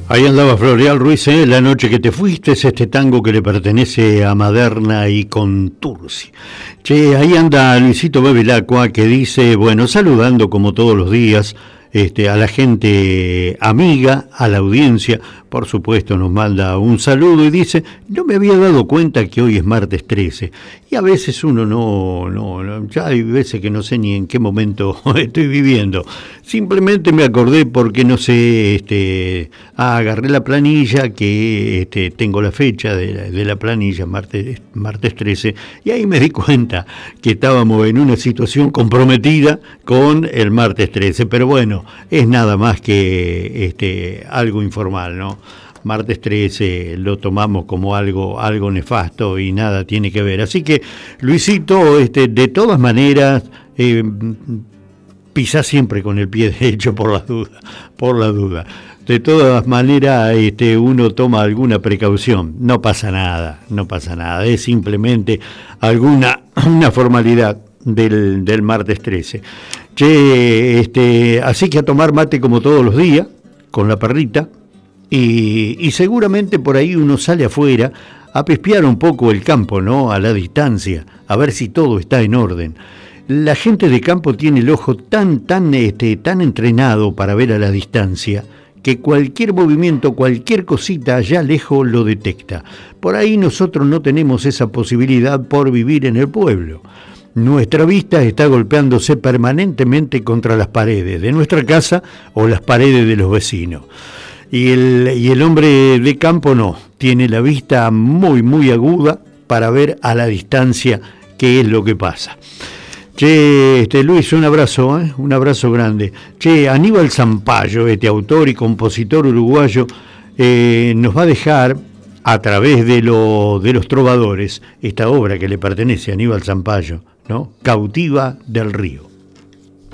Ahí andaba Floreal Ruiz, La noche que te fuiste, es este tango que le pertenece a Maderna y Contursi. Che, ahí anda Luisito Bevilacqua que dice, bueno, saludando como todos los días, a la gente amiga, a la audiencia, por supuesto nos manda un saludo y dice, no me había dado cuenta que hoy es martes 13, y a veces uno no, ya hay veces que no sé ni en qué momento estoy viviendo, simplemente me acordé porque no sé, agarré la planilla que tengo la fecha de la planilla, martes 13, y ahí me di cuenta que estábamos en una situación comprometida con el martes 13, pero bueno, es nada más que algo informal, ¿no? Martes 13 lo tomamos como algo nefasto y nada tiene que ver. Así que, Luisito, de todas maneras, pisá siempre con el pie derecho por la duda. De todas maneras, uno toma alguna precaución. No pasa nada. Es simplemente una formalidad del martes 13. Che, así que a tomar mate como todos los días, con la perrita, y seguramente por ahí uno sale afuera a pispear un poco el campo, ¿no? A la distancia, a ver si todo está en orden. La gente de campo tiene el ojo tan entrenado para ver a la distancia, que cualquier movimiento, cualquier cosita allá lejos lo detecta. Por ahí nosotros no tenemos esa posibilidad por vivir en el pueblo. Nuestra vista está golpeándose permanentemente contra las paredes de nuestra casa o las paredes de los vecinos. Y el hombre de campo no, tiene la vista muy aguda para ver a la distancia qué es lo que pasa. Che, Luis, un abrazo grande. Che, Aníbal Zampayo, autor y compositor uruguayo, nos va a dejar a través de los trovadores esta obra que le pertenece a Aníbal Zampayo, ¿no? Cautiva del río.